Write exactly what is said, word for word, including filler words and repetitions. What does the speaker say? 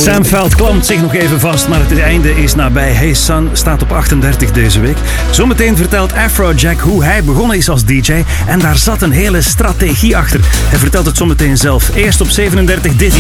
Sam Veld klampt zich nog even vast, maar het einde is nabij. Hey Sun staat op achtendertig deze week. Zometeen vertelt Afrojack hoe hij begonnen is als D J. En daar zat een hele strategie achter. Hij vertelt het zometeen zelf. Eerst op zevenendertig dit.